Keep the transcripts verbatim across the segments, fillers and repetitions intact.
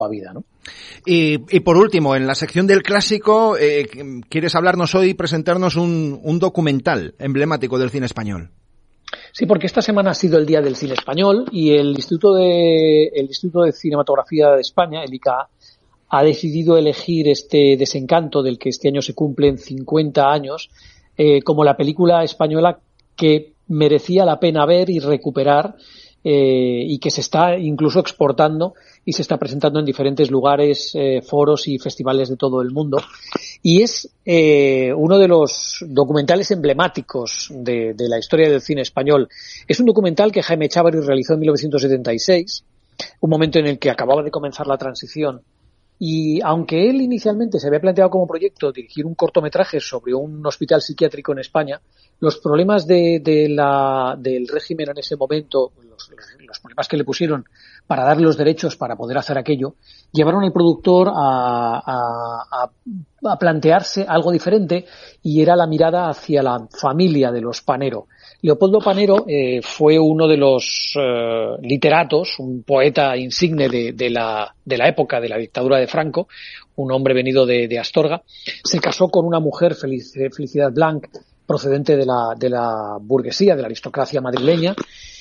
vida, ¿no? Y, y por último, en la sección del clásico, eh, ¿quieres hablarnos hoy y presentarnos un, un documental emblemático del cine español? Sí, porque esta semana ha sido el Día del Cine Español y el Instituto de, el Instituto de Cinematografía de España, el I C A, ha decidido elegir este Desencanto, del que este año se cumplen cincuenta años, eh, como la película española que merecía la pena ver y recuperar, eh, y que se está incluso exportando y se está presentando en diferentes lugares, eh, foros y festivales de todo el mundo. Y es eh, uno de los documentales emblemáticos de, de la historia del cine español. Es un documental que Jaime Chávarri realizó en mil novecientos setenta y seis, un momento en el que acababa de comenzar la transición. Y aunque él inicialmente se había planteado como proyecto dirigir un cortometraje sobre un hospital psiquiátrico en España, los problemas de, de la, del régimen en ese momento, los, los problemas que le pusieron para darle los derechos para poder hacer aquello, llevaron al productor a, a, a, a plantearse algo diferente, y era la mirada hacia la familia de los Panero. Leopoldo Panero eh, fue uno de los eh, literatos, un poeta insigne de, de, la, de la época de la dictadura de Franco, un hombre venido de, de Astorga. Se casó con una mujer, Felic, Felicidad Blanc, procedente de la, de la burguesía, de la aristocracia madrileña,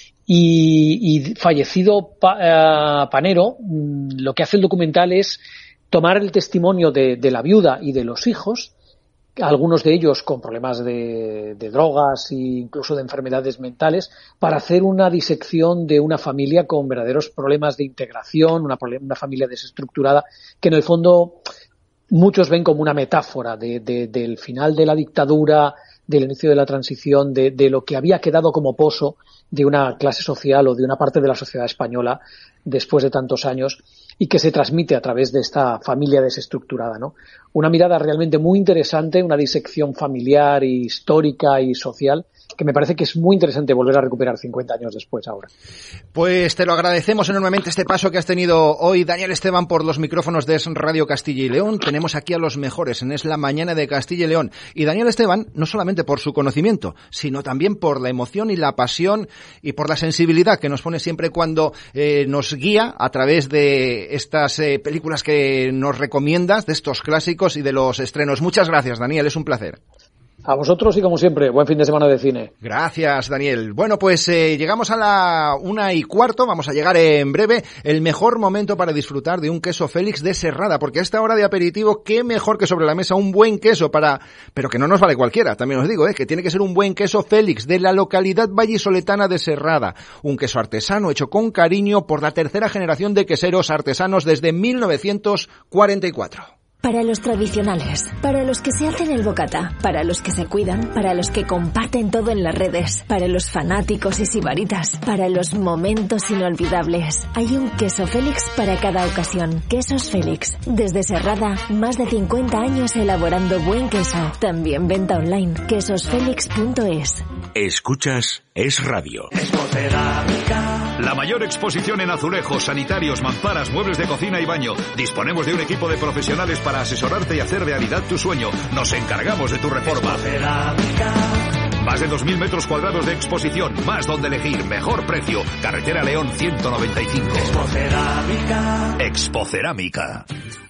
y, y fallecido pa, eh, Panero, lo que hace el documental es tomar el testimonio de, de la viuda y de los hijos, algunos de ellos con problemas de, de drogas e incluso de enfermedades mentales, para hacer una disección de una familia con verdaderos problemas de integración, una, una familia desestructurada, que en el fondo muchos ven como una metáfora de, de, del final de la dictadura, del inicio de la transición, de, de lo que había quedado como pozo de una clase social o de una parte de la sociedad española después de tantos años, y que se transmite a través de esta familia desestructurada, ¿no? Una mirada realmente muy interesante, una disección familiar, histórica y social, que me parece que es muy interesante volver a recuperar cincuenta años después ahora. Pues te lo agradecemos enormemente este paso que has tenido hoy, Daniel Esteban, por los micrófonos de Es Radio Castilla y León. Tenemos aquí a los mejores en Es la Mañana de Castilla y León. Y Daniel Esteban, no solamente por su conocimiento, sino también por la emoción y la pasión y por la sensibilidad que nos pone siempre cuando eh, nos guía a través de estas eh, películas que nos recomiendas, de estos clásicos y de los estrenos. Muchas gracias, Daniel, es un placer. A vosotros y como siempre, buen fin de semana de cine. Gracias, Daniel. Bueno, pues eh, llegamos a la una y cuarto, vamos a llegar en breve, el mejor momento para disfrutar de un queso Félix de Serrada, porque a esta hora de aperitivo, qué mejor que sobre la mesa un buen queso para, pero que no nos vale cualquiera, también os digo, eh, que tiene que ser un buen queso Félix de la localidad vallisoletana de Serrada, un queso artesano hecho con cariño por la tercera generación de queseros artesanos desde mil novecientos cuarenta y cuatro. Para los tradicionales, para los que se hacen el bocata, para los que se cuidan, para los que comparten todo en las redes, para los fanáticos y sibaritas, para los momentos inolvidables. Hay un queso Félix para cada ocasión. Quesos Félix. Desde Serrada, más de cincuenta años elaborando buen queso. También venta online. quesos félix punto es. Escuchas Es Radio. La mayor exposición en azulejos, sanitarios, mamparas, muebles de cocina y baño. Disponemos de un equipo de profesionales para asesorarte y hacer realidad tu sueño. Nos encargamos de tu reforma. Más de dos mil metros cuadrados de exposición, más donde elegir, mejor precio. Carretera León ciento noventa y cinco. Expocerámica. Expocerámica.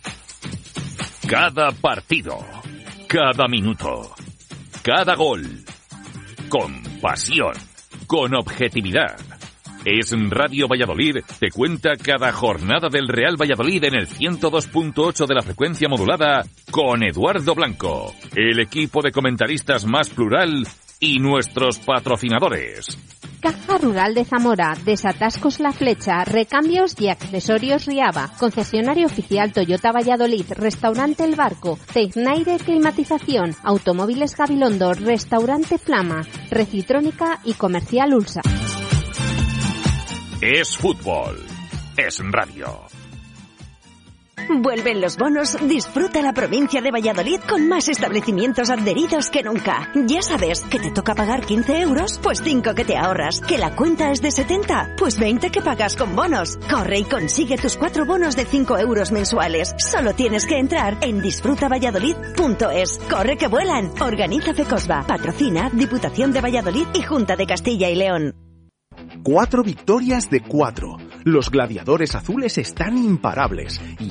Cada partido, cada minuto, cada gol. Con pasión, con objetividad. Es Radio Valladolid, te cuenta cada jornada del Real Valladolid en el ciento dos punto ocho de la frecuencia modulada con Eduardo Blanco, el equipo de comentaristas más plural y nuestros patrocinadores. Caja Rural de Zamora, Desatascos La Flecha, Recambios y Accesorios Riaba, Concesionario Oficial Toyota Valladolid, Restaurante El Barco, Tecnaire Climatización, Automóviles Gabilondo, Restaurante Flama, Recitrónica y Comercial Ulsa. Es fútbol, es radio. Vuelven los bonos, disfruta la provincia de Valladolid con más establecimientos adheridos que nunca. Ya sabes que te toca pagar quince euros, pues cinco que te ahorras. Que la cuenta es de setenta, pues veinte que pagas con bonos. Corre y consigue tus cuatro bonos de cinco euros mensuales. Solo tienes que entrar en disfruta valladolid punto es. Corre que vuelan. Organiza Fecosba, patrocina Diputación de Valladolid y Junta de Castilla y León. Cuatro victorias de cuatro. Los gladiadores azules están imparables.